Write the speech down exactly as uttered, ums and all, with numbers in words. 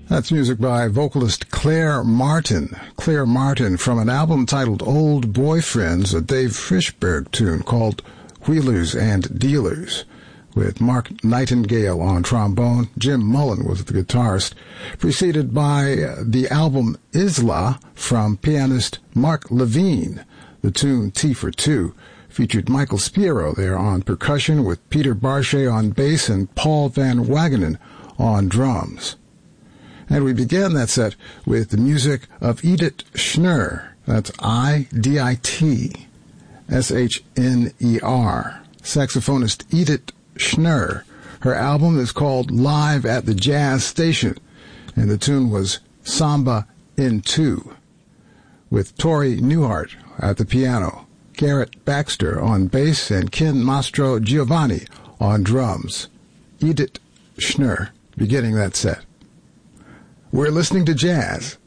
That's music by vocalist Claire Martin. Claire Martin from an album titled Old Boyfriends, a Dave Frishberg tune called Wheelers and Dealers, with Mark Nightingale on trombone. Jim Mullen was the guitarist, preceded by the album Isla from pianist Mark Levine. The tune T for Two featured Michael Spiro there on percussion, with Peter Barchet on bass and Paul Van Wagenen on drums. And we began that set with the music of Edith Schner. That's I D I T S H N E R. Saxophonist Edith Schner. Her album is called Live at the Jazz Station, and the tune was Samba in Two, with Tori Newhart at the piano, Garrett Baxter on bass, and Ken Mastro Giovanni on drums. Edith Schner beginning that set. We're listening to jazz